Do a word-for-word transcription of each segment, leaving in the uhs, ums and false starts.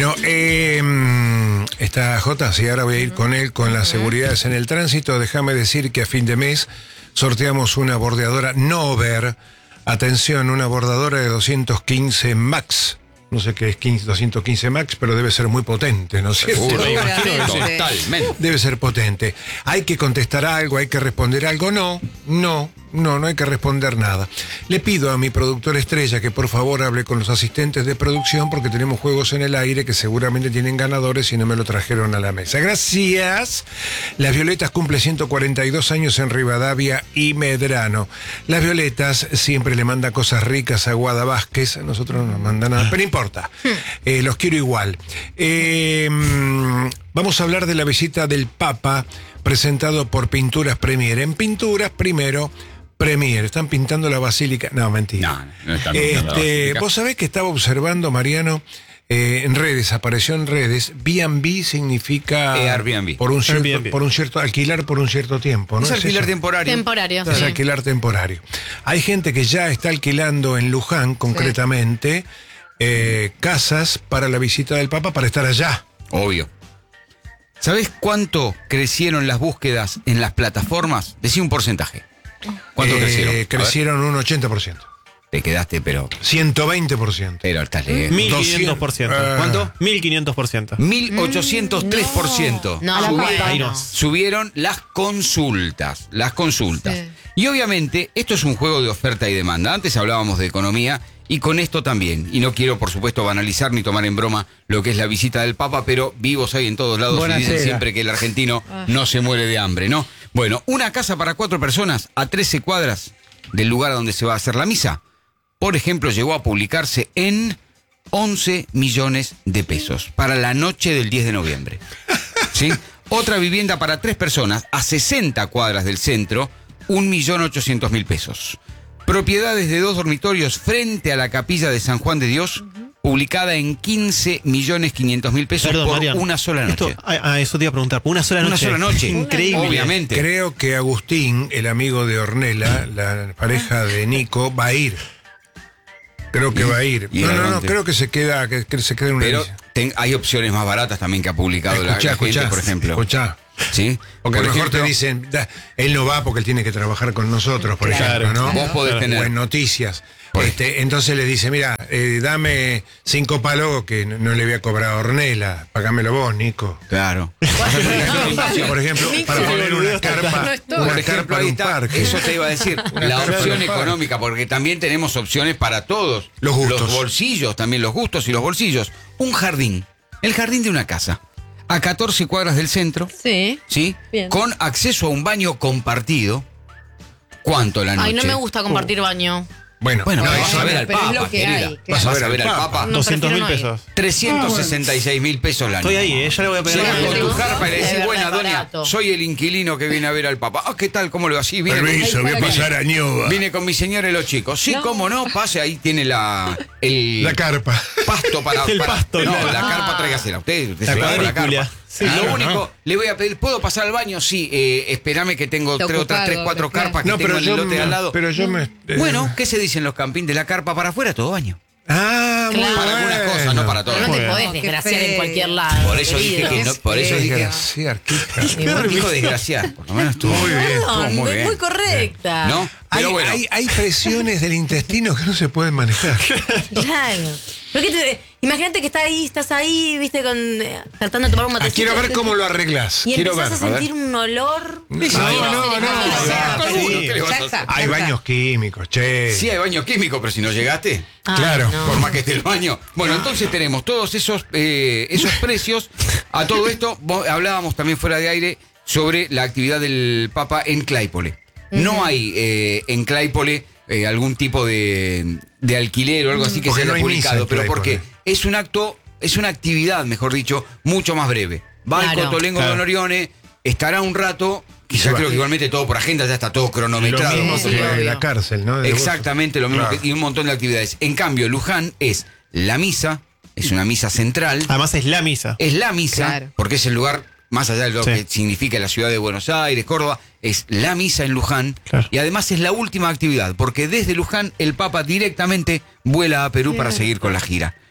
No, eh, está J, sí, ahora voy a ir con él, con las seguridades en el tránsito. Déjame decir que a fin de mes sorteamos una bordeadora Nover. Atención, una bordadora de doscientos quince Max. No sé qué es doscientos quince Max, pero debe ser muy potente, ¿no es cierto? Totalmente. Debe ser potente. ¿Hay que contestar algo? ¿Hay que responder algo? No, no, no, no hay que responder nada. Le pido a mi productor estrella que por favor hable con los asistentes de producción porque tenemos juegos en el aire que seguramente tienen ganadores y no me lo trajeron a la mesa. Gracias. Las Violetas cumple ciento cuarenta y dos años en Rivadavia y Medrano. Las Violetas siempre le manda cosas ricas a Guada Vázquez. A nosotros no nos manda nada, pero no importa. Eh, los quiero igual. Eh, vamos a hablar de la visita del Papa presentado por Pinturas Premier. En Pinturas, primero, Premier. Están pintando la basílica. No, mentira. No, no están pintando la este, basílica. Vos sabés que estaba observando, Mariano, eh, en redes, apareció en redes. B and B significa Eh, Airbnb. por un cierto, Airbnb. por un cierto, alquilar por un cierto tiempo, ¿no? Es alquilar eso? temporario. Temporario. Es Sí. alquilar temporario. Hay gente que ya está alquilando en Luján, concretamente, eh, casas para la visita del Papa para estar allá. Obvio. ¿Sabés cuánto crecieron las búsquedas en las plataformas? Decí un porcentaje. ¿Cuánto Eh, crecieron? A ver, Crecieron un ochenta por ciento. te quedaste, pero. ciento veinte por ciento. Pero estás lejos. mil quinientos por ciento. Ah. ¿Cuánto? mil quinientos por ciento. mil ochocientos tres por ciento. No, A la bueno. pata, ahí no. Subieron las consultas. Las consultas. Sí. Y obviamente, esto es un juego de oferta y demanda. Antes hablábamos de economía y con esto también. Y no quiero, por supuesto, banalizar ni tomar en broma lo que es la visita del Papa, pero vivos hay en todos lados y Buenasera. dicen siempre que el argentino no se muere de hambre, ¿no? Bueno, una casa para cuatro personas a trece cuadras del lugar donde se va a hacer la misa, por ejemplo, llegó a publicarse en once millones de pesos para la noche del diez de noviembre. ¿Sí? Otra vivienda para tres personas a sesenta cuadras del centro, un millón ochocientos mil pesos. Propiedades de dos dormitorios frente a la capilla de San Juan de Dios, publicada en quince millones quinientos mil pesos Perdón, por Marian. una sola noche. Esto, ah, ah, eso te iba a preguntar. Una sola Una noche. sola noche. Increíble. Obviamente. Creo que Agustín, el amigo de Ornella, la pareja de Nico, va a ir. Creo que ¿Y? va a ir. ¿Y No, no, no, adelante? creo que se queda, que, que se queda en una Pero isla. ten- hay opciones más baratas también que ha publicado la, Escuchá, la gente, escuchá, por ejemplo. escuchá. ¿Sí? Porque a Por lo mejor ejemplo, te dicen, da, él no va porque él tiene que trabajar con nosotros, por Claro. ejemplo, ¿no? Vos podés tener. O en noticias. Por- Este, entonces le dice, mira, eh, dame cinco palos que no, no le voy a cobrar a Ornella, pagámelo vos, Nico. Claro. Por ejemplo, para poner una carpa, No estoy. una Por ejemplo, carpa en ahí un está, parque. eso te iba a decir, la carpa en opción un parque. económica, porque también tenemos opciones para todos. Los gustos. Los bolsillos, también los gustos y los bolsillos. Un jardín, el jardín de una casa, a catorce cuadras del centro, Sí. ¿sí? Bien. Con acceso a un baño compartido. ¿Cuánto la noche? Ay, no me gusta compartir baño. Bueno, Bueno, no, pero eso vas a ver no. al pero es Papa, lo que querida. hay, Vas claro. a ver al Papa. No, doscientos mil prefiero no ir. pesos. trescientos sesenta y seis mil pesos la Estoy noche. ahí, eh, ya le voy a pegar. Llegas Bueno, con tu pero- carpa y le de decís, verdad, buena doña, barato. soy el inquilino que viene a ver al Papa. Ah, ¿qué tal? ¿Cómo le va? Sí, viene con, Permiso, voy a pasar a Ñoba. vine con mi señora y los chicos. Sí, cómo no, pase, ahí tiene la el La carpa. pasto para... El para- pasto, no, claro. la carpa tráigasela. Usted, usted La se va con la cuadrícula. carpa. Sí, Lo claro, único, ¿no? le voy a pedir, ¿puedo pasar al baño? Sí, eh, espérame que tengo Está tres, otras ocupado, tres, cuatro claro. carpas que No, tengo pero en yo, el lote de al me- lado. pero yo me... eh, Bueno, ¿qué se dice en los campings? De la carpa para afuera, todo baño. Ah, muy Claro. Para algunas bueno. cosas, no para Pero todas. no te Bueno. podés No, qué desgraciar en feo. cualquier lado. Por eso dije querido. que no, por eso dije... Desgraciar, qué hija. No dijo desgraciar, por lo menos estuvo Muy bien. estuvo Perdón, muy muy, bien. muy correcta. ¿No? Hay, Pero bueno, hay, hay presiones del intestino que no se pueden manejar. Claro. ¿Pero qué te- imagínate que estás ahí, estás ahí, viste, con eh, tratando de tomar un Ah, matecito. quiero ver cómo lo arreglas. Y Quiero ver. empezás a a ver. sentir un olor. No, no, no. sea, no, con sí. uno, ¿qué le vas a Ya hacer? está. Hay ya baños está. químicos, che. sí hay baño químico, pero si no llegaste, Ay, Claro, no. por más que esté el baño. Bueno, entonces tenemos todos esos, eh, esos precios. A todo esto, vos- hablábamos también fuera de aire sobre la actividad del Papa en Claypole. No hay eh, en Claypole eh, algún tipo de, de alquiler o algo así que Porque se no haya hay misa publicado, en pero Claypole. porque es un acto, es una actividad, mejor dicho, mucho más breve. Va al Claro. Cotolengo Claro. Don Orione, estará un rato, Y se quizás va. creo que igualmente todo por agenda, ya está todo cronometrado. Lo mismo Sí, que obvio. la cárcel, ¿no? De Exactamente lo mismo Claro. que- y un montón de actividades. En cambio, Luján es la misa, es una misa central, Además es la misa. es la misa, Claro. porque es el lugar, más allá de lo Sí. que significa la ciudad de Buenos Aires, Córdoba, es la misa en Luján. Claro. Y además es la última actividad, porque desde Luján el Papa directamente vuela a Perú para seguir con la gira.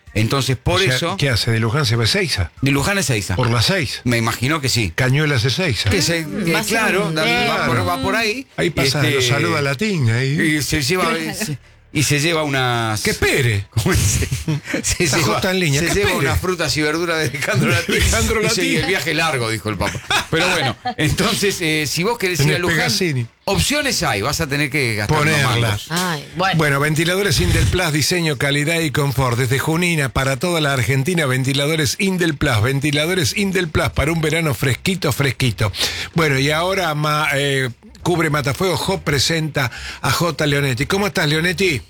Entonces, por O sea, eso, ¿qué hace? ¿De Luján se va a Ezeiza? de Luján a Ezeiza. Por las seis. Me imagino que sí. Cañuelas Ezeiza. Que se, que, va a ser claro, un- da- va, por, va por ahí. Ahí pasa, Este, lo saluda Latín. Ahí. Y se lleva, se- y se lleva unas... ¡Que espere! ¿Cómo es? Se Está lleva, justo en línea, se ¿qué lleva espere? unas frutas y verduras de Alejandro Latín. Alejandro Dice, Latín. y el viaje largo, dijo el Papa. Pero bueno, entonces, eh, si vos querés En ir a el Luján, Pegazzini. opciones hay, vas a tener que gastar unos Ponerlas. mangos. Ay, bueno. Bueno, ventiladores Indelplus, diseño, calidad y confort. Desde Junina para toda la Argentina, ventiladores Indelplus, ventiladores Indelplus para un verano fresquito, fresquito. Bueno, y ahora ma- eh, Cubre Matafuego, J presenta a J. Leonetti. ¿Cómo estás, Leonetti?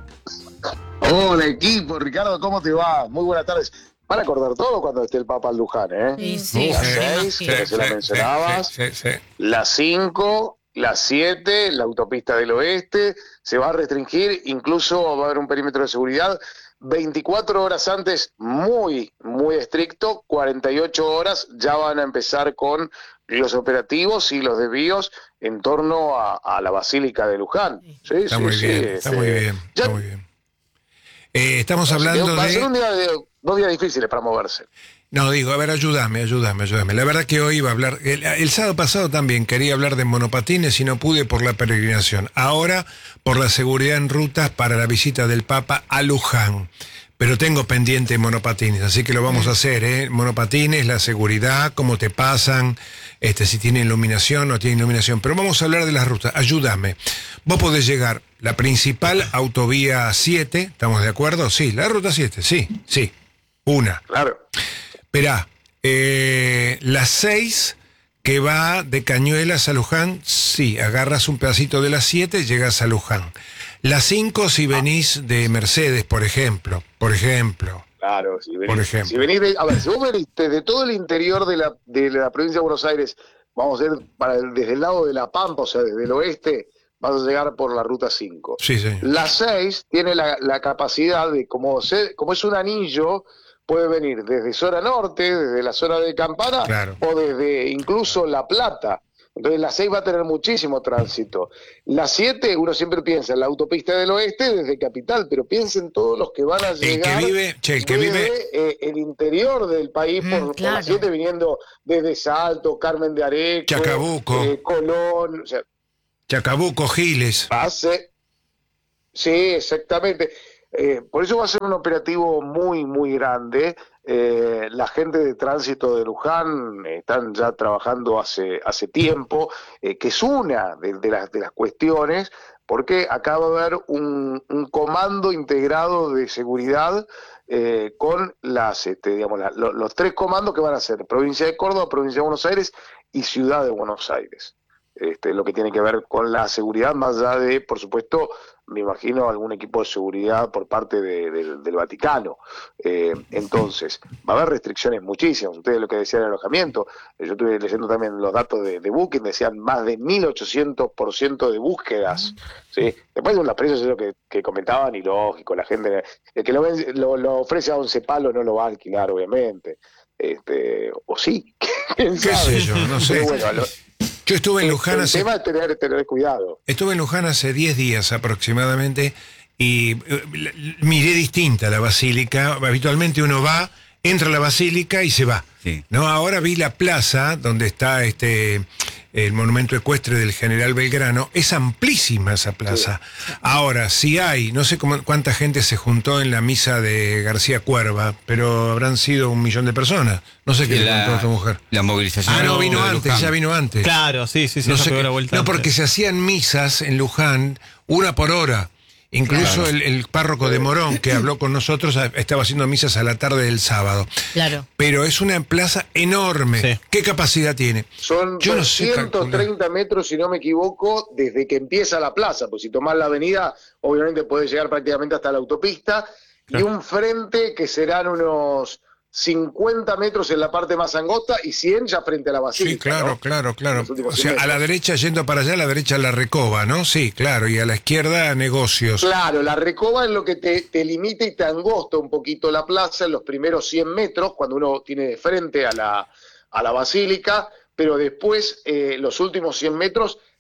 Hola equipo, Ricardo, ¿cómo te va? Muy buenas tardes. Van a acordar todo cuando esté el Papa en Luján, ¿eh? Sí, sí, Las me seis, imagino. que se la mencionabas, Sí, sí, sí. las cinco, las siete, la autopista del oeste, se va a restringir, incluso va a haber un perímetro de seguridad, veinticuatro horas antes, muy, muy estricto, cuarenta y ocho horas ya van a empezar con los operativos y los desvíos en torno a, a la Basílica de Luján. Sí, Está sí, muy sí, bien, está este, muy bien, ya- está muy bien. Eh, estamos hablando Va a ser de... un día de, dos días difíciles para moverse. No, digo, a ver, ayúdame, ayúdame, ayúdame. La verdad que hoy iba a hablar, el, el sábado pasado también quería hablar de monopatines y no pude por la peregrinación. Ahora, por la seguridad en rutas para la visita del Papa a Luján. Pero tengo pendiente monopatines, así que lo vamos a hacer, ¿eh? Monopatines, la seguridad, cómo te pasan, este, si tienen iluminación o no tienen iluminación. Pero vamos a hablar de las rutas, ayúdame. Vos podés llegar, la principal autovía siete, ¿estamos de acuerdo? Sí, la ruta siete, sí, sí, una. Claro. Esperá, eh, las seis que va de Cañuelas a Luján, sí, agarras un pedacito de las siete, llegas a Luján. Las cinco si venís de Mercedes, por ejemplo, por ejemplo. Claro, si venís, Por ejemplo. si venís de, a ver, si vos venís de todo el interior de la, de la provincia de Buenos Aires, vamos a ir para el- desde el lado de La Pampa, o sea, desde el oeste, vas a llegar por la ruta cinco. Sí, señor. La seis tiene la, la capacidad de, como, se, como es un anillo, puede venir desde zona norte, desde la zona de Campana, Claro. o desde incluso La Plata. Entonces la seis va a tener muchísimo tránsito. La siete, uno siempre piensa en la autopista del oeste desde Capital, pero piensen todos los que van a El que llegar vive, che, el que desde vive, eh, el interior del país Mm, por, por claro. la siete, viniendo desde Salto, Carmen de Areco, Chacabuco. eh, Colón, o sea, Chacabuco, Giles. Pase. Sí, exactamente. Eh, por eso va a ser un operativo muy, muy grande. Eh, la gente de tránsito de Luján eh, están ya trabajando hace, hace tiempo, eh, que es una de, de las, de las cuestiones, porque acá va a haber un, un comando integrado de seguridad eh, con las, este, digamos, la- lo- los tres comandos que van a ser provincia de Córdoba, provincia de Buenos Aires y ciudad de Buenos Aires. Este, lo que tiene que ver con la seguridad, más allá de, por supuesto, me imagino algún equipo de seguridad por parte de- de- del Vaticano. Eh, entonces, va a haber restricciones muchísimas. Ustedes lo que decían el alojamiento, eh, yo estuve leyendo también los datos de, de Booking, decían más de mil ochocientos por ciento de búsquedas. ¿Sí? Después de los precios, es lo que, que comentaban, y lógico, la gente, el que lo, ven- lo, lo ofrece a once palos no lo va a alquilar, obviamente. Este, o sí, quién ¿Qué sabe. sé yo? No sé. Pero bueno, lo- Yo estuve en el, Luján el hace... tema es tener, tener cuidado. Estuve en Luján hace diez días aproximadamente y eh, l- l- miré distinta la basílica. Habitualmente uno va, entra a la basílica y se va. Sí. No, ahora vi la plaza donde está este el monumento ecuestre del general Belgrano. Es amplísima esa plaza. Ahora, si hay, no sé cómo, cuánta gente se juntó en la misa de García Cuerva, pero habrán sido un millón de personas. No sé qué le contó a esta mujer. la movilización. Ah, no, de vino Luján. antes, ya vino antes. Claro, sí, sí, sí. No, esa sé pegó qué- la vuelta no, porque antes. se hacían misas en Luján una por hora. Incluso Claro. el, el párroco de Morón, que habló con nosotros, a- estaba haciendo misas a la tarde del sábado. Claro. Pero es una plaza enorme. Sí. ¿Qué capacidad tiene? Son Yo no sé doscientos treinta metros, si no me equivoco, desde que empieza la plaza, pues si tomás la avenida, obviamente podés llegar prácticamente hasta la autopista, y un frente que serán unos cincuenta metros en la parte más angosta y cien ya frente a la basílica. Sí, claro, ¿no? claro, claro. Los últimos O sea, cien a la metros. derecha, yendo para allá, a la derecha la Recoba, ¿no? Sí, claro. Y a la izquierda, negocios. Claro, la recoba es lo que te, te limita y te angosta un poquito la plaza en los primeros cien metros, cuando uno tiene de frente a la, a la basílica, pero después, eh, los últimos cien metros,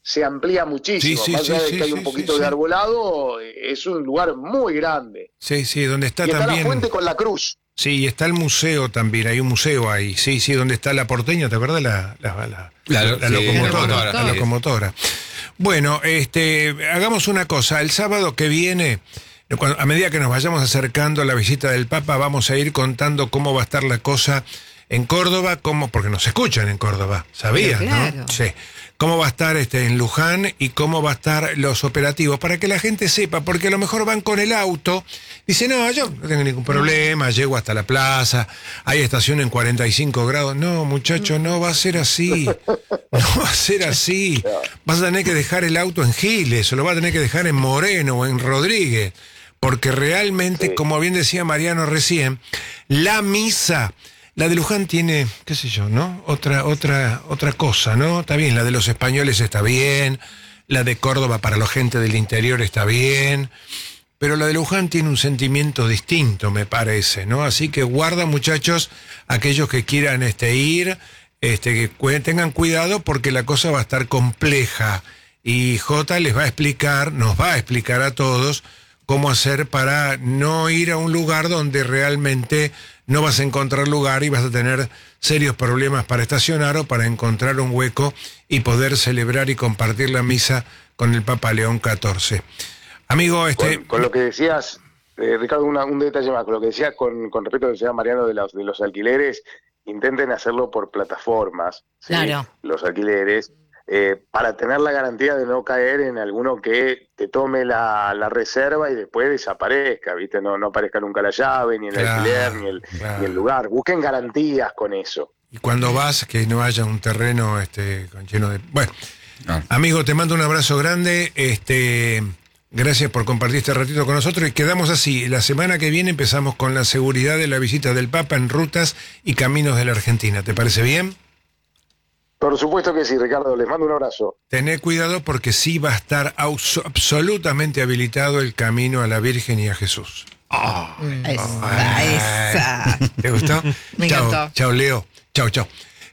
se amplía muchísimo. Sí, sí, Más allá sí, de sí, que hay sí, un poquito sí, de sí. arbolado, es un lugar muy grande. Sí, sí, donde está Y está también. la fuente con la cruz. Sí, y está el museo también, hay un museo ahí, sí, sí, donde está la porteña, ¿te acuerdas? La, la, la, La- la sí, locomotora, la la locomotora. Bueno, este, hagamos una cosa, el sábado que viene, cuando- a medida que nos vayamos acercando a la visita del Papa, vamos a ir contando cómo va a estar la cosa en Córdoba, cómo, porque nos escuchan en Córdoba, ¿sabías, Pero claro. no? Sí. Cómo va a estar este en Luján y cómo va a estar los operativos, para que la gente sepa, porque a lo mejor van con el auto, dice, no, yo no tengo ningún problema, llego hasta la plaza, hay estación en cuarenta y cinco grados. No, muchacho, no va a ser así, no va a ser así. Vas a tener que dejar el auto en Giles, o lo vas a tener que dejar en Moreno o en Rodríguez, porque realmente, Sí. como bien decía Mariano recién, la misa... La de Luján tiene, qué sé yo, ¿no? Otra, otra, otra cosa, ¿no? Está bien, la de los españoles está bien, la de Córdoba para la gente del interior está bien, pero la de Luján tiene un sentimiento distinto, me parece, ¿no? Así que guarda, muchachos, aquellos que quieran este, ir, este, que cu- tengan cuidado porque la cosa va a estar compleja y Jota les va a explicar, nos va a explicar a todos cómo hacer para no ir a un lugar donde realmente no vas a encontrar lugar y vas a tener serios problemas para estacionar o para encontrar un hueco y poder celebrar y compartir la misa con el Papa León catorce. Amigo, este... Con, con lo que decías, eh, Ricardo, una- un detalle más, con lo que decías con, con respecto a lo que decía Mariano de los, de los alquileres, intenten hacerlo por plataformas, ¿sí? Claro. Los alquileres, eh, para tener la garantía de no caer en alguno que te tome la, la reserva y después desaparezca, ¿viste? No, no aparezca nunca la llave, ni el Claro, alquiler, ni el, claro. ni el lugar. Busquen garantías con eso. Y cuando vas, que no haya un terreno este, con lleno de... Bueno, Ah. amigo, te mando un abrazo grande. Este, gracias por compartir este ratito con nosotros. Y quedamos así. La semana que viene empezamos con la seguridad de la visita del Papa en rutas y caminos de la Argentina. ¿Te parece bien? Por supuesto que sí, Ricardo. Les mando un abrazo. Tené cuidado porque sí va a estar aus- absolutamente habilitado el camino a la Virgen y a Jesús. Esa, esa. ¿Te gustó? Me Chao, encantó. chao, Leo. Chao, chao.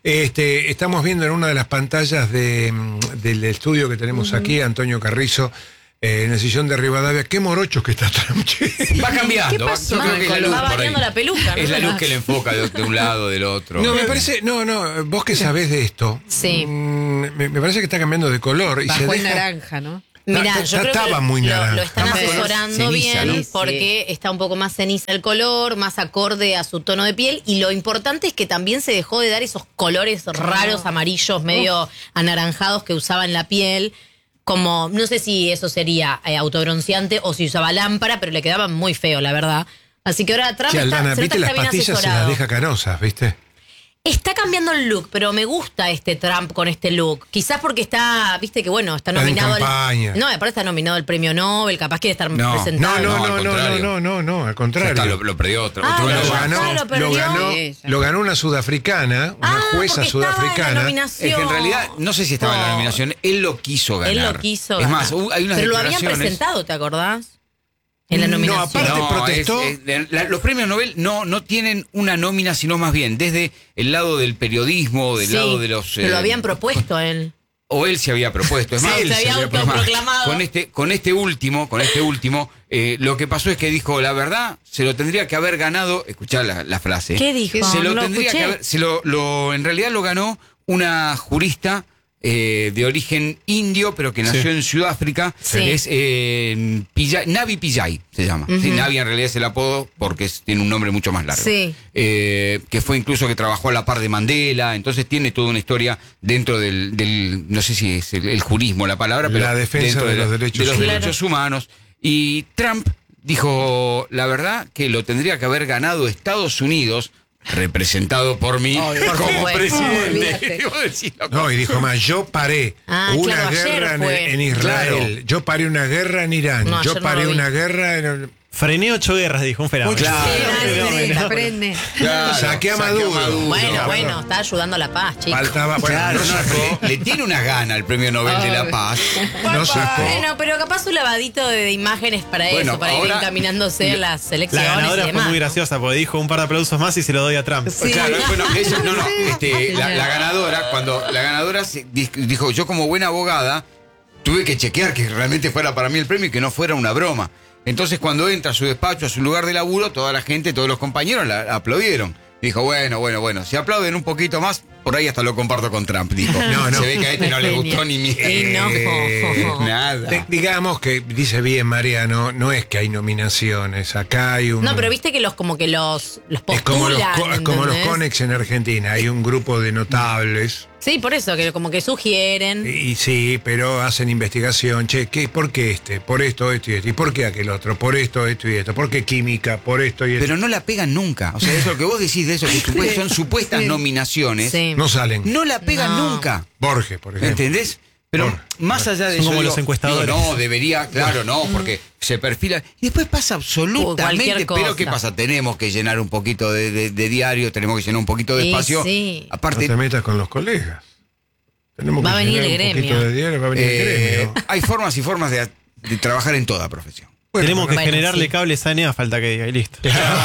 Este, estamos viendo en una de las pantallas de, mm, del estudio que tenemos aquí, Antonio Carrizo, eh, en el sillón de Rivadavia. Qué morochos que está Trump. Va cambiando. ¿Qué va- pasó? Yo creo que es la Va luz por ahí. variando la peluca, ¿no? Es la luz que le enfoca de, de un lado, del otro. No, me parece, no, no, vos que sabés de esto, Sí. mm, me, me parece que está cambiando de color. Y se Bajó el deja- naranja, ¿no? Mira, Ta- yo ta- creo que estaba lo, muy lo- naranja. lo están Está más asesorando ceniza, bien ¿no? porque está un poco más ceniza el color, más acorde a su tono de piel y lo importante es que también se dejó de dar esos colores raros, amarillos, medio anaranjados que usaba en la piel. Como, no sé si eso sería eh, autobronceante o si usaba lámpara, pero le quedaban muy feo, la verdad. Así que ahora Trump Che, está, Aldana, se nota viste que las está bien pastillas se las asesorado. deja canosas, ¿viste? Está cambiando el look, pero me gusta este Trump con este look. Quizás porque está, viste que bueno, está Está en nominado campaña. al. No, aparte está nominado al premio Nobel, capaz quiere estar No, No, presentado. no, No, no, al no, no, contrario. no, no, no, al Ya contrario. está, lo, lo perdió otro. Ah, otro lo lo ganó. ganó, ya lo lo perdió. ganó, Sí, ya. lo ganó una sudafricana, una Ah, jueza porque estaba en la sudafricana. nominación. Es que en realidad, no sé si estaba en la No. nominación, él lo quiso ganar. Él lo quiso. Es ganar. más, hubo- hay unas Pero lo habían declaraciones- presentado, ¿te acordás? En la No, nominación. aparte No, protestó. es- es- la- los premios Nobel no, no tienen una nómina, sino más bien desde el lado del periodismo, del Sí, lado de los... pero lo eh, habían propuesto a él. O él se había propuesto. Es Sí, más, se él había propuesto. autoproclamado. Con este, con este último, con este último, eh, lo que pasó es que dijo, la verdad, se lo tendría que haber ganado. Escuchá la, la frase. ¿Qué dijo? Se lo No lo tendría escuché. que haber, se lo, lo, en realidad lo ganó una jurista eh, de origen indio, pero que nació Sí. en Sudáfrica. Sí. Es eh, Pillay- Navi Pillay, se llama. Sí, Navi en realidad es el apodo porque es- tiene un nombre mucho más largo. Sí. Eh, que fue incluso que trabajó a la par de Mandela, entonces tiene toda una historia dentro del, del no sé si es el, el jurismo la palabra, pero La defensa dentro de la- los derechos de los humanos. derechos humanos. Y Trump dijo, la verdad que lo tendría que haber ganado Estados Unidos, representado por mí Obvio, como supuesto. presidente. Olvídate. Y vos decís, loco, No, y dijo más, yo paré Ah, una claro, ayer guerra en, fue. en Israel, yo paré una guerra en Irán, No, yo ayer no paré lo vi. una guerra en... Frené ocho guerras, dijo un fenómeno. Claro. Aprende, aprende. claro, Saqué a Maduro. Bueno, No, bueno, no. está ayudando a la paz, chicos. Faltaba, bueno, Claro, no no, sacó, le, le tiene una gana al Premio Nobel de la Paz. no sacó. Bueno, pero capaz un lavadito de, de imágenes para Bueno, eso, para ir ahora- encaminándose a las La elecciones y ganadora demás. fue muy ¿no? graciosa porque dijo un par de aplausos más y se lo doy a Trump. Sí. Claro, bueno, ella- no, no, este, la, la ganadora, cuando la ganadora se- di- dijo, yo como buena abogada, tuve que chequear que realmente fuera para mí el premio y que no fuera una broma. Entonces cuando entra a su despacho, a su lugar de laburo, toda la gente, todos los compañeros la, la aplaudieron. Dijo, bueno, bueno, bueno, si aplauden un poquito más, por ahí hasta lo comparto con Trump, dijo. No, no. Se ve que a este no le gustó ni mi... Y no. Eh, Nada. de- digamos que, dice bien Mariano, no es que hay nominaciones, acá hay un... No, pero viste que los como que los, los es como los, postulan, co- es como los ¿entendés? Conex en Argentina, hay un grupo de notables, Sí, por eso, que como que sugieren. y sí, pero hacen investigación, che, ¿qué, ¿por qué este? Por esto, esto y esto, ¿y por qué aquel otro? Por esto, esto y esto, ¿por qué química? Por esto y esto. Pero no la pegan nunca. O sea, eso que vos decís de eso, que supu- son supuestas nominaciones, Sí. No salen. no la pegan No. nunca. Borges, por ejemplo. ¿Entendés? Pero Bueno, más allá de son eso. como digo- los encuestadores. digo, no, debería, claro, no, porque se perfila. Y después pasa absolutamente. Cualquier cosa. Pero ¿qué pasa? Tenemos que llenar un poquito de, de- de diario, tenemos que llenar un poquito de Sí, espacio. sí. No Aparte, te metas con los colegas. Tenemos Va que a venir llenar el un poquito gremio. de diario, va a venir el eh, gremio. hay formas y formas de, de trabajar en toda profesión. Bueno, Tenemos que bueno, generarle sí. cables a Enea, falta que diga, y listo.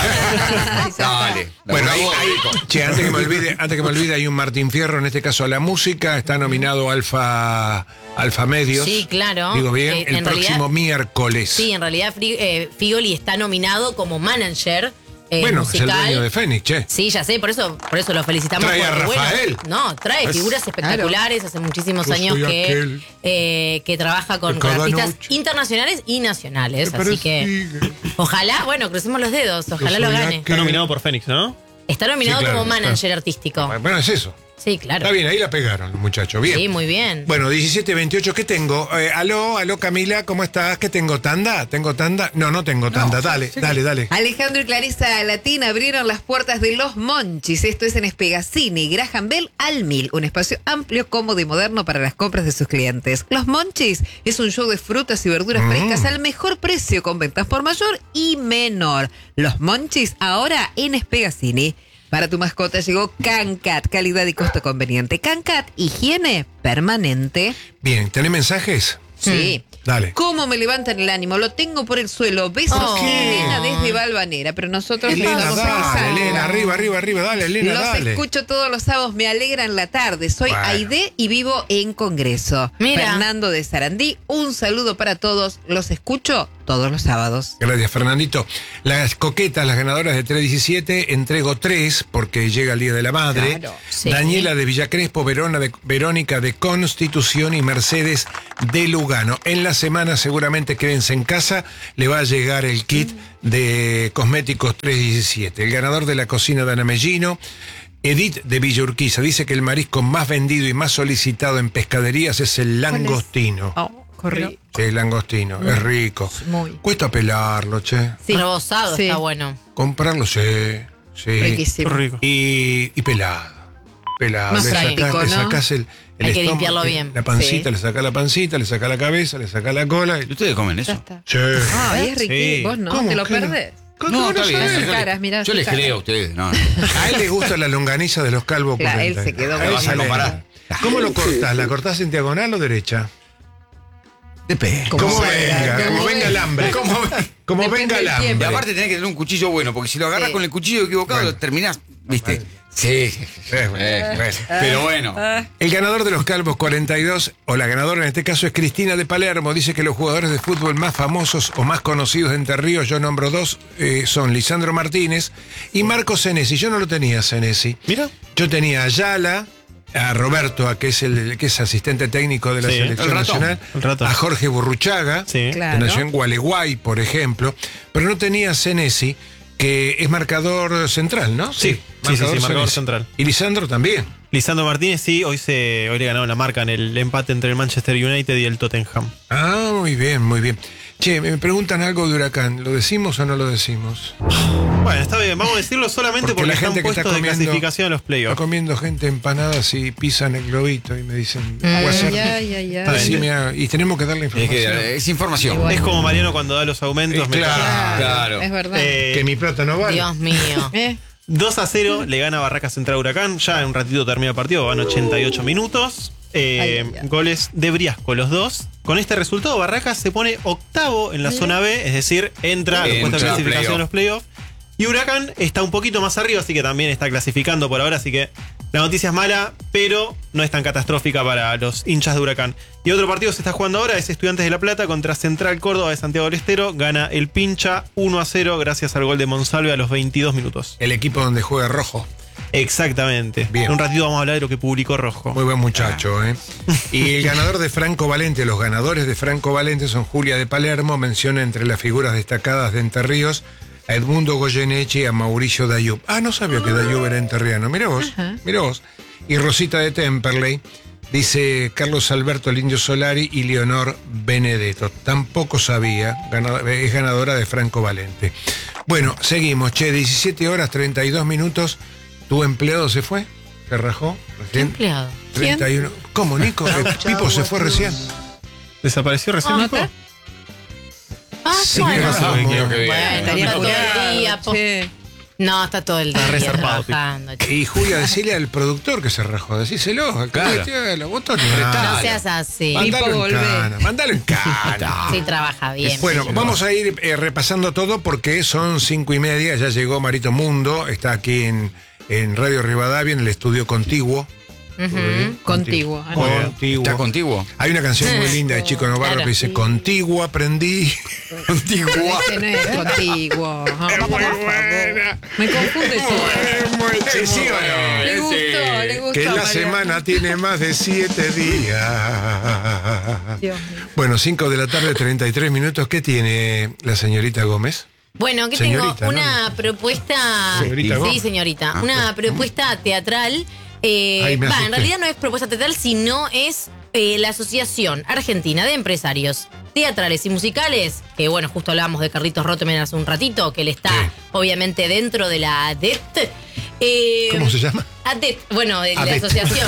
Dale. Bueno, ahí, Bravo. ahí- che, antes que me olvide, antes que me olvide, hay un Martín Fierro, en este caso a la música, está nominado Alfa, Alfa Medios. Sí, claro. Digo bien, Eh, el en próximo realidad- miércoles. Sí, en realidad Fri- eh, Figoli está nominado como manager eh, bueno, musical. es el dueño de Fénix, che. Sí, ya sé, por eso, por eso lo felicitamos. Trae a porque, bueno, Rafael. no, trae Es- figuras espectaculares, hace muchísimos Yo años soy que, aquel eh, que trabaja con, que con cada artistas noche internacionales y nacionales. me Así que persigue. ojalá, bueno, crucemos los dedos, ojalá lo soy gane. aquel. Está nominado por Fénix, ¿no? Está nominado Sí, claro, como manager claro. artístico. Bueno, es eso. Sí, claro. Está bien, ahí la pegaron los muchachos. Bien. Sí, muy bien. Bueno, diecisiete veintiocho, ¿qué tengo? Eh, aló, aló Camila, ¿cómo estás? ¿Qué tengo? ¿Tanda? ¿Tengo tanda? No, no tengo tanda. dale, dale, dale. Alejandro y Clarisa Latina abrieron las puertas de Los Monchis. Esto es en Espegacini, Graham Bell al Mil. Un espacio amplio, cómodo y moderno para las compras de sus clientes. Los Monchis es un show de frutas y verduras Mm. frescas al mejor precio, con ventas por mayor y menor. Los Monchis ahora en Espegacini. Para tu mascota llegó CanCat, calidad y costo conveniente. CanCat, higiene permanente. Bien, ¿tenés mensajes? Sí. Dale. ¿Cómo me levantan el ánimo? Lo tengo por el suelo. Besos, Oh. Elena desde Valvanera. Pero nosotros le Elena, estamos dale, pensando. Elena, arriba, arriba, arriba, dale, Elena, Los dale. escucho todos los sábados, me alegran la tarde. Soy Bueno. Aide y vivo en Congreso. Mira. Fernando de Sarandí, un saludo para todos. Los escucho todos los sábados. Gracias, Fernandito. Las coquetas, las ganadoras de tres diecisiete, entrego tres porque llega el Día de la Madre. Claro, sí. Daniela de Villacrespo, Verona de, Verónica de Constitución y Mercedes de Lugano. En la semana, seguramente quédense en casa, le va a llegar el kit de cosméticos tres diecisiete. El ganador de la cocina de Ana Mellino, Edith de Villa Urquiza, dice que el marisco más vendido y más solicitado en pescaderías es el langostino. Oh, corrí. Sí, el langostino, es rico. Muy. Cuesta pelarlo, che. Sí. Rebozado Sí. está bueno. Comprarlo, sí. sí. Riquísimo. Qué rico. Y, y pelado. Pelado. Más le práctico, sacás, le ¿no? sacás el, el Hay que estómago, limpiarlo eh, bien. La pancita, Sí. le sacás la pancita, le sacás la cabeza, le sacás la cola. ¿Y Y... ustedes comen Ya eso? está. Sí. Ay, es Sí. riquísimo. Vos no, ¿Cómo te lo que no? perdés. ¿Cómo No, no está bien. sabés? sus Yo, caras, le- mirá yo sus les caras. creo a ustedes. No, no. A él le gusta la longaniza de los calvos. Claro, él cuarenta. se quedó A con él eso. se le- Vas a comparar. ¿Cómo lo cortás? ¿La cortás en diagonal o derecha? Depende. Como Como sea, venga, como como venga el hambre. Como, como Depende venga el del tiempo. Y hambre. aparte tenés que tener un cuchillo bueno, porque si lo agarras Sí. con el cuchillo equivocado, Bueno. terminás, ¿viste? Sí. Eh, bueno, Eh, bueno. Pero bueno. El ganador de los Calvos cuarenta y dos, o la ganadora en este caso es Cristina de Palermo, dice que los jugadores de fútbol más famosos o más conocidos de Entre Ríos, yo nombro dos, eh, son Lisandro Martínez y Marco Senesi. Yo no lo tenía, Senesi. Mira. Yo tenía a Ayala, a Roberto, a que es el que es asistente técnico de la Sí, selección el ratón, nacional, el ratón. a Jorge Burruchaga, Sí. Claro. que nació en Gualeguay, por ejemplo, pero no tenía a Senesi, que es marcador central, ¿no? Sí, sí, sí, sí, marcador central. Y Lisandro también. Lisandro Martínez, sí, hoy se hoy le ganaron la marca en el empate entre el Manchester United y el Tottenham. Ah, muy bien, muy bien. Che, me preguntan algo de Huracán. ¿Lo decimos o no lo decimos? Bueno, está bien, vamos a decirlo solamente porque, la están gente que está puestos de comiendo, clasificación a los está playoffs. comiendo gente empanadas y pisan el globito y me dicen, Mm. "Voy a hacer- Ay, ay, ay, ay. decime a-". y tenemos que darle Es, información. que, es información. Igual. Es como Mariano cuando da los aumentos. Eh, me claro. parece. Claro. Es verdad. Eh, Que mi plata no vale. Dios mío. Eh, dos a cero le gana Barracas Central Huracán. Ya en un ratito termina el partido, van ochenta y ocho minutos. Eh, Ay, ay, ay. Goles de Briasco, los dos. Con este resultado, Barracas se pone octavo en la zona B, es decir, entra a los puestos de Entra a clasificación playoff. de los playoffs. Y Huracán está un poquito más arriba, así que también está clasificando por ahora, así que La noticia es mala, pero no es tan catastrófica para los hinchas de Huracán. Y otro partido que se está jugando ahora es Estudiantes de La Plata contra Central Córdoba de Santiago del Estero. Gana el Pincha uno a cero gracias al gol de Monsalve a los veintidós minutos. El equipo donde juega Rojo. Exactamente. Bien. En un ratito vamos a hablar de lo que publicó Rojo. Muy buen muchacho, ¿eh? Y el ganador de Franco Valente, los ganadores de Franco Valente son Julia de Palermo, menciona entre las figuras destacadas de Entre Ríos a Edmundo Goyeneche y a Mauricio Dayub. Ah, no sabía que Dayub era enterriano. Mirá vos, Ajá. mirá vos. Y Rosita de Temperley, dice Carlos Alberto Lindio Solari y Leonor Benedetto. Tampoco sabía, ganador, es ganadora de Franco Valente. Bueno, seguimos, che, diecisiete horas, treinta y dos minutos. ¿Tu empleado se fue? ¿Se rajó? ¿Qué Recién. empleado? treinta y uno. ¿Cómo, Nico? El Pipo se fue recién. ¿Desapareció recién? ¿No está? Ah, Sí, bueno. pero vamos. quiero que Bueno, vea. Estaría está todo el apurado, día. po- che. No, está todo el día Está resarpado, trabajando. chico. Y Julia, decile al productor que se rajó. Decíselo. al Claro. tío, los botones. No seas así. Mándalo en volvé. cana. Mándalo en cana. Sí, trabaja bien. Bueno, sí. vamos a ir eh, repasando todo porque son cinco y media. Ya llegó Marito Mundo. Está aquí en, en Radio Rivadavia, en el estudio contiguo. Ujú. Contiguo. Ah, no. Muy bien. Contiguo. ¿Está contiguo? Hay una canción muy linda de Chico Novarro Claro. que dice: Contigo aprendí. Contigo. Ese no es contiguo. Ah, por favor. Me confunde todo. Sí, sí, o no. Le gustó, le gustó. Que la Mariano. semana tiene más de siete días. Dios mío. Bueno, cinco de la tarde, treinta y tres minutos. ¿Qué tiene la señorita Gómez? Bueno, que Señorita, tengo ¿no? una propuesta. Señorita sí, Gómez. señorita. Ah, una propuesta teatral. Eh, Ay, me va, asusté. en realidad no es propuesta teatral, sino es eh, la Asociación Argentina de Empresarios Teatrales y Musicales. Que bueno, justo hablábamos de Carlitos Roteman hace un ratito, que él está Sí. obviamente dentro de la A D E T. Eh, ¿Cómo se llama? A D E T, bueno, de A D la E T. asociación.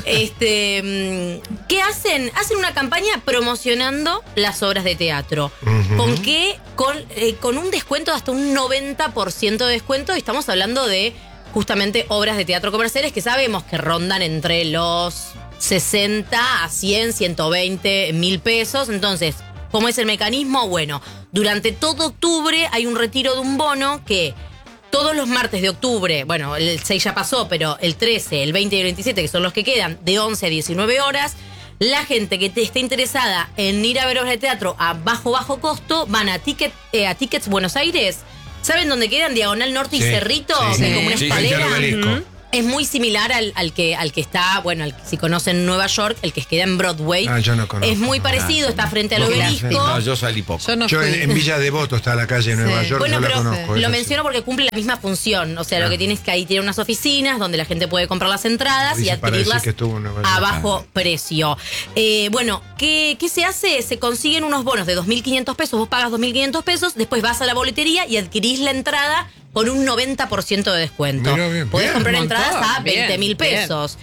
este, mm, ¿qué hacen? Hacen una campaña promocionando las obras de teatro. Ujú. ¿Con qué? Con, eh, con un descuento de hasta un noventa por ciento de descuento. Y estamos hablando de justamente obras de teatro comerciales que sabemos que rondan entre los sesenta a cien, ciento veinte mil pesos. Entonces, ¿cómo es el mecanismo? Bueno, durante todo octubre hay un retiro de un bono que todos los martes de octubre, bueno, el seis ya pasó, pero el trece, el veinte y el veintisiete, que son los que quedan, de once a diecinueve horas, la gente que te esté interesada en ir a ver obras de teatro a bajo, bajo costo, van a, ticket, eh, a Tickets Buenos Aires. ¿Saben dónde quedan? Diagonal Norte y Sí, Cerrito, sí, que sí, como una sí, Frente al escalera. obelisco. Ujú. Es muy similar al, al que al que está, bueno, al, si conocen Nueva York, el que queda en Broadway. Ah, yo no conozco. Es muy parecido, está frente al No, obelisco. No, yo salí poco. Yo no Yo fui. en, en Villa Devoto está la calle de Nueva Sí. York, Bueno, yo la pero conozco. lo esa menciono porque cumple la misma función. O sea, Ah. lo que tienes que ahí tiene unas oficinas donde la gente puede comprar las entradas Dice y para adquirirlas decir que estuvo en Nueva York. a bajo precio. Eh, bueno, ¿qué, ¿qué se hace? Se consiguen unos bonos de dos mil quinientos pesos. Vos pagas dos mil quinientos pesos, después vas a la boletería y adquirís la entrada con un noventa por ciento de descuento. Mirá, bien, Podés bien. comprar Un montón, entradas a bien, veinte mil bien. pesos.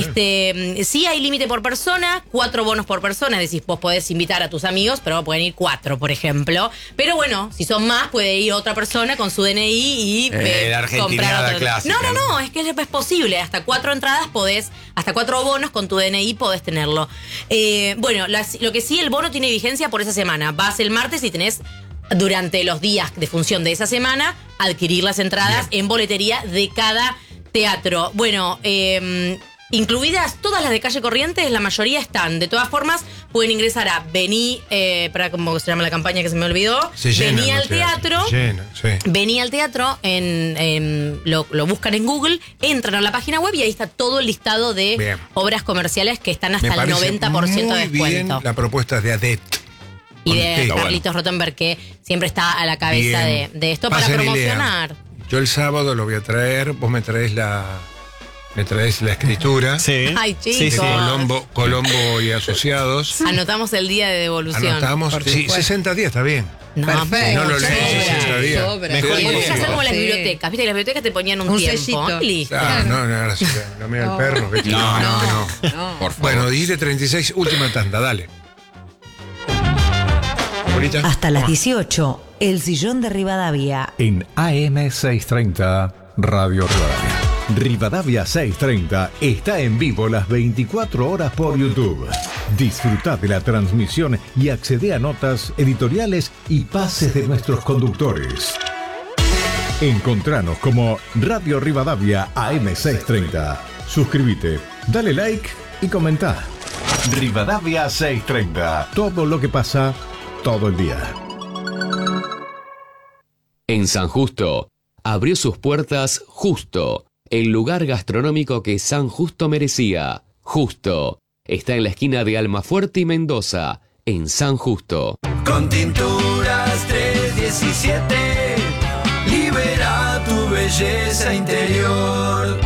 Este, sí hay límite por persona, cuatro bonos por persona, es decir, vos podés invitar a tus amigos, pero pueden ir cuatro, por ejemplo. Pero bueno, si son más, puede ir otra persona con su D N I y Eh, la argentinada otro. clásica, No, no, ¿no? no, es que es posible. Hasta cuatro entradas podés, hasta cuatro bonos con tu D N I podés tenerlo. Eh, bueno, las- lo que sí, el bono tiene vigencia por esa semana. Vas el martes y tenés durante los días de función de esa semana adquirir las entradas en boletería de cada teatro. Bueno, eh, incluidas todas las de Calle Corrientes, la mayoría están. De todas formas, pueden ingresar a Vení, eh, para cómo se llama la campaña que se me olvidó. Se llenan Vení los al teatro. Se llenan, sí. Vení al teatro, en, en- lo, lo buscan en Google, entran a la página web y ahí está todo el listado de Bien. obras comerciales que están Me hasta el parece noventa por ciento de muy bien descuento. la propuesta de A D E T. Y de Contigo. Carlitos Rottenberg, que siempre está a la cabeza de, Bien. de esto para Pasen y promocionar. lean. Yo el sábado lo voy a traer, vos me traes la me traes la escritura Sí. Ay, Sí, chicos. sí. de Colombo, Colombo y Asociados. Anotamos el día de devolución. Anotamos, por sí, supuesto. sesenta días está bien. No, Perfecto. No lo lees en Sobra, sesenta días. sobra. Mejor Sí. imposible. Vamos a hacer como las Sí. bibliotecas. Viste que las bibliotecas te ponían un, Un tiempo. sellito. Y listo. Ah, no, no, ahora sí, lo mira el perro. ¿viste? No, no, no. No. Por favor. Bueno, dijiste treinta y seis, última tanda, dale. Ahorita. Hasta las dieciocho, El Sillón de Rivadavia. En A M seiscientos treinta, Radio Rivadavia. Rivadavia seiscientos treinta está en vivo las veinticuatro horas por YouTube. Disfruta de la transmisión y accede a notas editoriales y pases de nuestros conductores. Encontranos como Radio Rivadavia A M seiscientos treinta. Suscríbete, dale like y comenta. Rivadavia seiscientos treinta. Todo lo que pasa todo el día. En San Justo, abrió sus puertas Justo, el lugar gastronómico que San Justo merecía. Justo, está en la esquina de Almafuerte y Mendoza, en San Justo. Con Tinturas trescientos diecisiete, libera tu belleza interior.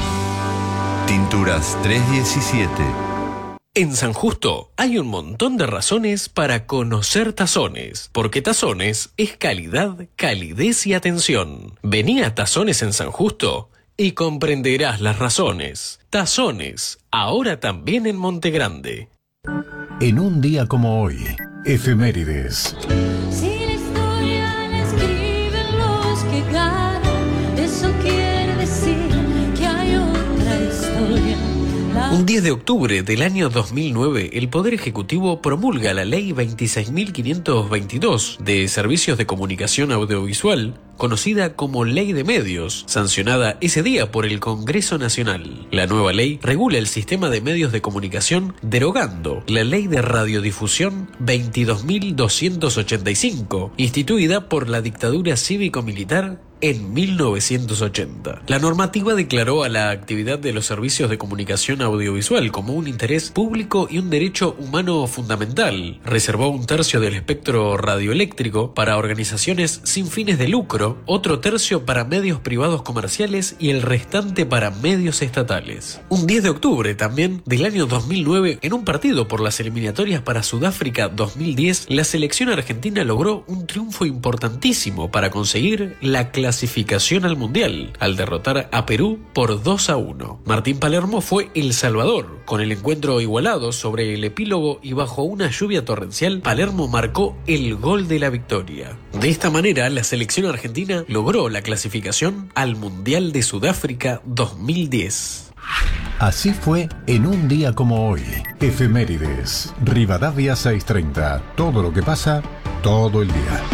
Tinturas trescientos diecisiete. En San Justo hay un montón de razones para conocer Tazones, porque Tazones es calidad, calidez y atención. Vení a Tazones en San Justo y comprenderás las razones. Tazones, ahora también en Monte Grande. En un día como hoy, efemérides. Si la historia la escriben los que ganan, eso quiere decir que hay otra historia. Un diez de octubre del año dos mil nueve, el Poder Ejecutivo promulga la Ley veintiséis mil quinientos veintidós de Servicios de Comunicación Audiovisual, conocida como Ley de Medios, sancionada ese día por el Congreso Nacional. La nueva ley regula el sistema de medios de comunicación derogando la Ley de Radiodifusión veintidós mil doscientos ochenta y cinco, instituida por la dictadura cívico-militar en mil novecientos ochenta. La normativa declaró a la actividad de los servicios de comunicación audiovisual como un interés público y un derecho humano fundamental. Reservó un tercio del espectro radioeléctrico para organizaciones sin fines de lucro, otro tercio para medios privados comerciales y el restante para medios estatales. Un diez de octubre también del año dos mil nueve, en un partido por las eliminatorias para Sudáfrica dos mil diez, la selección argentina logró un triunfo importantísimo para conseguir la clasificación clasificación al Mundial, al derrotar a Perú por dos a uno. Martín Palermo fue el salvador. Con el encuentro igualado sobre el epílogo y bajo una lluvia torrencial, Palermo marcó el gol de la victoria. De esta manera, la selección argentina logró la clasificación al Mundial de Sudáfrica dos mil diez. Así fue en un día como hoy. Efemérides. Rivadavia seiscientos treinta. Todo lo que pasa todo el día.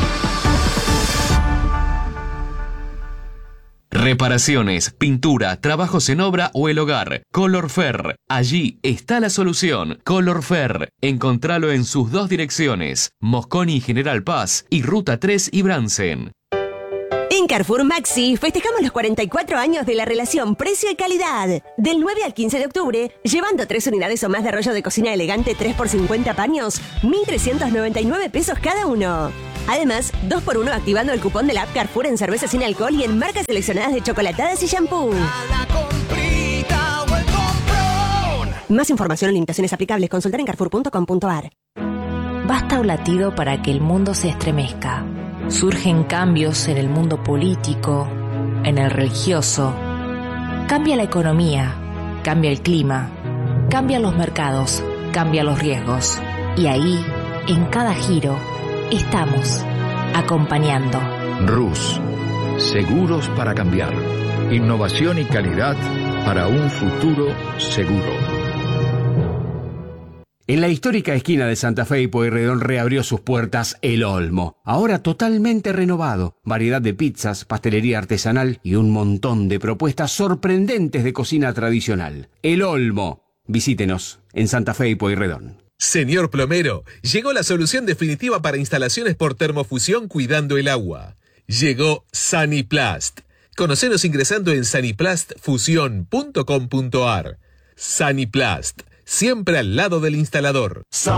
Reparaciones, pintura, trabajos en obra o el hogar. Colorfer. Allí está la solución. Colorfer. Encontralo en sus dos direcciones. Mosconi y General Paz y Ruta tres y Bransen. En Carrefour Maxi festejamos los cuarenta y cuatro años de la relación precio y calidad. Del nueve al quince de octubre, llevando tres unidades o más de rollo de cocina elegante tres por cincuenta paños, mil trescientos noventa y nueve pesos cada uno. Además, dos por uno activando el cupón de la app Carrefour en cerveza sin alcohol y en marcas seleccionadas de chocolatadas y shampoo. Más información o limitaciones aplicables, consultar en carrefour punto com punto a r. Basta un latido para que el mundo se estremezca. Surgen cambios en el mundo político, en el religioso. Cambia la economía, cambia el clima, cambian los mercados, cambian los riesgos. Y ahí, en cada giro, estamos acompañando. Rus, seguros para cambiar. Innovación y calidad para un futuro seguro. En la histórica esquina de Santa Fe y Pueyrredón reabrió sus puertas El Olmo, ahora totalmente renovado. Variedad de pizzas, pastelería artesanal y un montón de propuestas sorprendentes de cocina tradicional. El Olmo. Visítenos en Santa Fe y Pueyrredón. Señor plomero, llegó la solución definitiva para instalaciones por termofusión cuidando el agua. Llegó Saniplast. Conocenos ingresando en saniplast fusión punto com punto a r. Saniplast. Siempre al lado del instalador.